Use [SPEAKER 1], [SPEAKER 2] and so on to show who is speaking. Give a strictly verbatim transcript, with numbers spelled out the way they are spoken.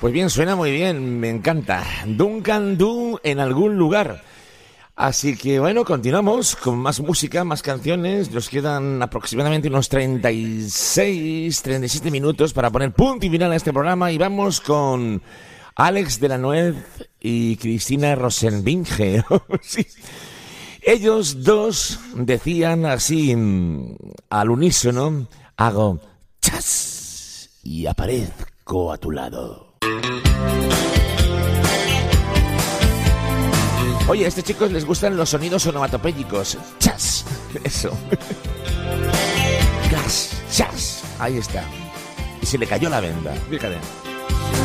[SPEAKER 1] Pues bien, suena muy bien, me encanta. Duncan Du en algún lugar. Así que bueno, continuamos con más música, más canciones. Nos quedan aproximadamente unos treinta y seis, treinta y siete minutos para poner punto y final a este programa. Y vamos con Alex de la Nuez y Cristina Rosenbinge. Sí. Ellos dos decían así al unísono: hago chas y aparezco a tu lado. Oye, a estos chicos les gustan los sonidos onomatopéyicos. Chas, eso. Gas, chas, ahí está. Y se le cayó la venda, fíjate.